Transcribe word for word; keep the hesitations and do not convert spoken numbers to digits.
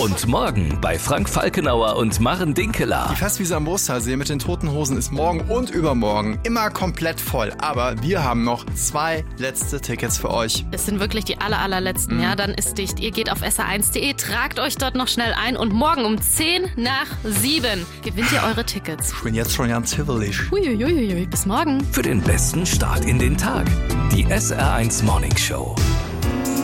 Und morgen bei Frank Falkenauer und Maren Dinkeler. Die Festwiese am Brustalsee mit den Toten Hosen ist morgen und übermorgen immer komplett voll. Aber wir haben noch zwei letzte Tickets für euch. Es sind wirklich die aller, allerletzten, mhm. ja, dann ist dicht. Ihr geht auf S R eins punkt de, tragt euch dort noch schnell ein und morgen um zehn nach sieben gewinnt ihr eure Tickets. Ich bin jetzt schon ganz hibbelig. Uiuiuiui, bis morgen. Für den besten Start in den Tag. Die S R eins Morning Show.